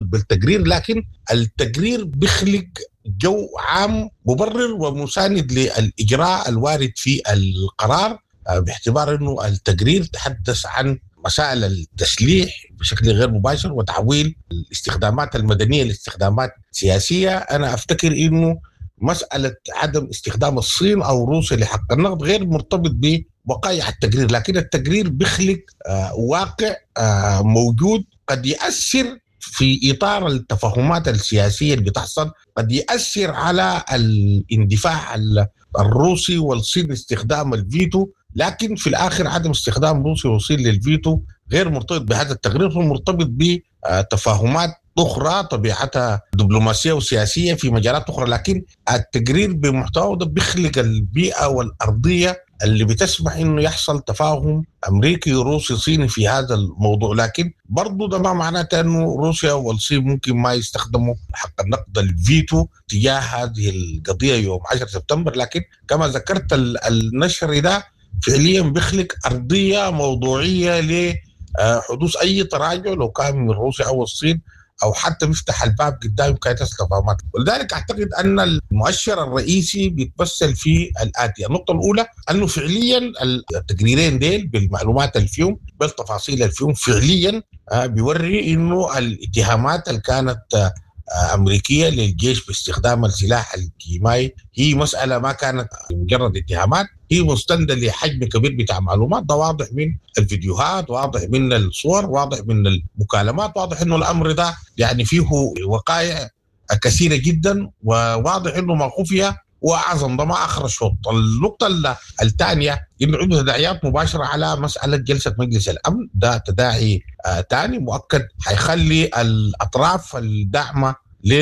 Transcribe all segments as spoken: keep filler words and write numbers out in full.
بالتقرير، لكن التقرير بيخلق جو عام مبرر ومساند للإجراء الوارد في القرار، باعتبار أنه التقرير تحدث عن مسائل التسليح بشكل غير مباشر وتحويل الاستخدامات المدنية لاستخدامات سياسية. أنا أفتكر أنه مسألة عدم استخدام الصين أو روسيا لحق النقد غير مرتبط بوقائع التقرير، لكن التقرير بيخلق آه واقع آه موجود قد يأثر في إطار التفاهمات السياسية اللي بتحصل، قد يأثر على الاندفاع الروسي والصين لاستخدام الفيتو، لكن في الآخر عدم استخدام روسيا والصين للفيتو غير مرتبط بهذا التقرير، هو مرتبط بتفاهمات أخرى طبيعتها دبلوماسية وسياسية في مجالات أخرى. لكن التقرير بمحتواه ده بيخلق البيئة والأرضية اللي بتسمح إنه يحصل تفاهم أمريكي روسي صيني في هذا الموضوع، لكن برضو ده ما معناته إنه روسيا والصين ممكن ما يستخدموا حق النقد الفيتو تجاه هذه القضية يوم عشرة سبتمبر. لكن كما ذكرت النشر ده فعليا بيخلق أرضية موضوعية لحدوث أي تراجع لو كان من روسيا أو الصين، أو حتى بيفتح الباب قدام كي تصل تفاهمات. ولذلك أعتقد أن المؤشر الرئيسي بيتمثل في الآتي. النقطة الأولى أنه فعليا التقريرين ديل بالمعلومات الفيهم بالتفاصيل الفيهم فعليا بيوري أنه الاتهامات اللي كانت أمريكية للجيش باستخدام السلاح الكيماوي هي مسألة ما كانت مجرد اتهامات، هي مستندة لحجم كبير بتاع معلومات. ده واضح من الفيديوهات، واضح من الصور، واضح من المكالمات، واضح انه الامر ده يعني فيه وقائع كثيرة جدا، وواضح انه ما خفي واعظم ده ما اخر الشوط. النقطة الثانية انه عنده تداعيات مباشرة على مسألة جلسة مجلس الامن، ده تداعي آه ثاني مؤكد حيخلي الاطراف الداعمة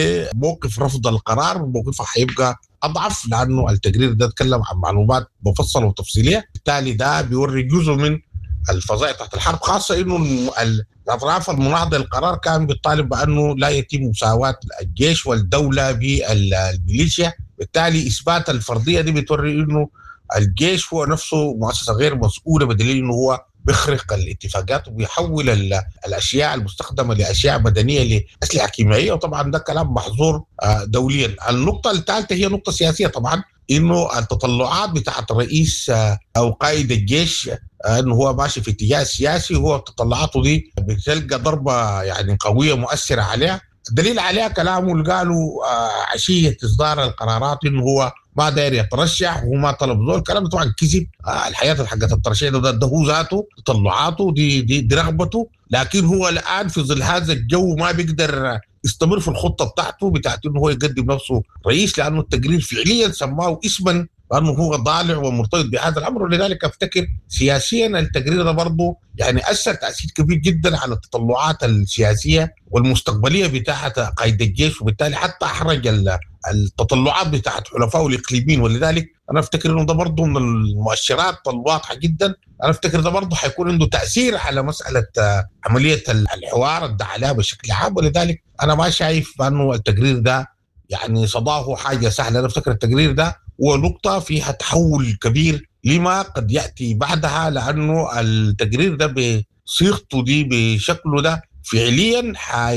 لموقف رفض القرار موقفها حيبقى أضعف، لأنه التقرير ده تكلم عن معلومات مفصلة وتفصيلية، بالتالي ده بيوري جزء من الفظائع تحت الحرب، خاصة إنه الأطراف المناهضة للقرار كان بيطالب بأنه لا يتم مساواة الجيش والدولة بالميليشيا، بالتالي إثبات الفرضية دي بتوري إنه الجيش هو نفسه مؤسسة غير مسؤولة، بدليل إنه هو بيخرق الاتفاقات وبيحول الاشياء المستخدمه لاشياء مدنيه لاسلحه كيميائيه، وطبعا ده كلام محظور دوليا. النقطه الثالثه هي نقطه سياسيه، طبعا انه التطلعات بتاعت رئيس او قائد الجيش انه هو ماشي في اتجاه سياسي، هو تطلعاته دي بتلقى ضربه يعني قويه مؤثره عليها. الدليل عليها كلامه اللي قالوا عشيه اصدار القرارات انه هو ما داير يترشح وهو ما طلب ذول، الكلام طبعا كذب. آه الحياه حقت الترشيح ده, ده هو ذاته تطلعاته دي, دي دي رغبته، لكن هو الان في ظل هذا الجو ما بيقدر يستمر في الخطه بتاعته بتاعت انه هو يقدم نفسه رئيس، لانه التقرير فعليا سماه اسما لانه هو ضالع ومرتبط بهذا الامر. ولذلك افتكر سياسيا التقرير ده برضه يعني اثر تاثير كبير جدا على التطلعات السياسيه والمستقبليه بتاعت قائد الجيش، وبالتالي حتى احرج التطلعات بتاعت حلفائه الاقليميين. ولذلك انا افتكر انه ده برضه من المؤشرات الواضحه جدا. انا افتكر ده برضه حيكون عنده تاثير على مساله عمليه الحوار الدعاء عليها بشكل عام. ولذلك انا ما شايف انه التقرير ده يعني صداه حاجه سهله. انا افتكر التقرير ده هو نقطه فيها تحول كبير لما قد ياتي بعدها، لانه التقرير ده بصيغته دي بشكله ده فعليا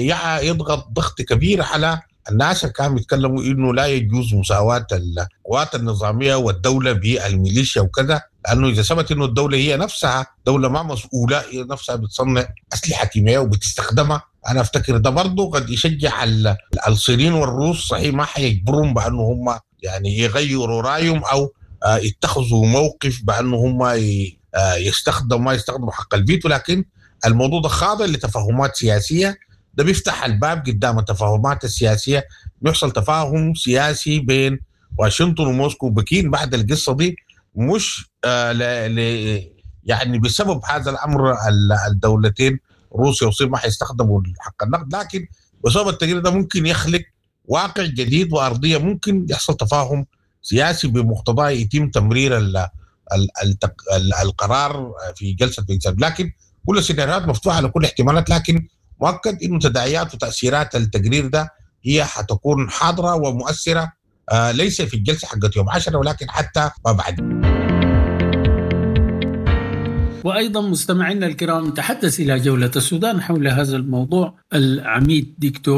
حيضغط ضغط كبير على الناس اللي كانوا بيتكلموا انه لا يجوز مساواة القوات النظامية والدولة بالميليشيا وكذا، لانه اذا ثبت انه الدولة هي نفسها دولة ما مسؤولة، هي نفسها بتصنع اسلحة كيميائية وبتستخدمها، انا افتكر ده برضه قد يشجع الصينيين والروس صحيح ما حيجبرهم بانه هم يعني يغيروا رايهم او يتخذوا موقف بانه هم يستخدموا ما يستخدموا حق الفيتو، لكن الموضوع ده خاضع لتفاهمات سياسية. ده بيفتح الباب قدام التفاهمات السياسية، بيحصل تفاهم سياسي بين واشنطن وموسكو وبكين بعد القصة دي، مش آه ل... ل... يعني بسبب هذا الأمر الدولتين روسيا والصين ما حيستخدموا حق النقد، لكن بسبب التغيير ده ممكن يخلق واقع جديد وأرضية ممكن يحصل تفاهم سياسي بمقتضاه يتم تمرير ال... ال... التق... ال... القرار في جلسة الانسان. لكن كل السيناريوهات مفتوحة لكل احتمالات، لكن مؤكد انه تداعيات وتاثيرات التقرير ده هي حتكون حاضره ومؤثره، آه ليس في الجلسه حقت يوم عشرة ولكن حتى ما بعد. وايضا مستمعينا الكرام، تحدث الى جوله السودان حول هذا الموضوع العميد دكتور